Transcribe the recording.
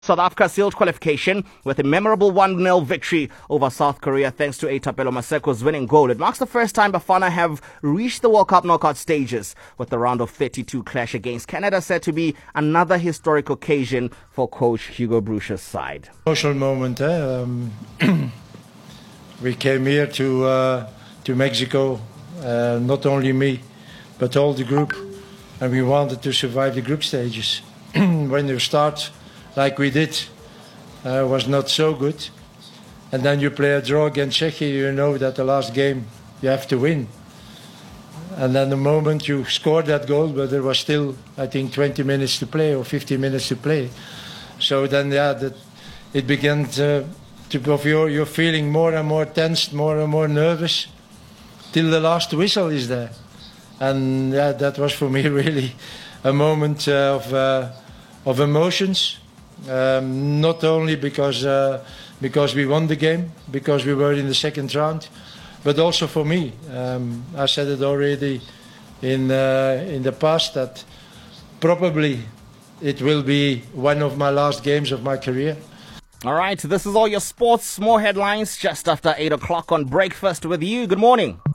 South Africa sealed qualification with a memorable 1-0 victory over South Korea thanks to Thapelo Maseko's winning goal. It marks the first time Bafana have reached the World Cup knockout stages, with the round of 32 clash against Canada said to be another historic occasion for coach Hugo Broos's side. Emotional moment. We came here to Mexico, not only me, but all the group, and we wanted to survive the group stages. When you start like we did, was not so good. And then you play a draw against Czechia, you know that the last game you have to win. And then the moment you scored that goal, but there was still, I think, 20 minutes to play or 15 minutes to play. So then, it began you're feeling more and more tensed, more and more nervous, till the last whistle is there. And that was for me really a moment of emotions. Not only because we won the game, because we were in the second round, but also for me. I said it already in the past that probably it will be one of my last games of my career. All right, this is all your sports. More headlines just after 8 o'clock on Breakfast with you. Good morning.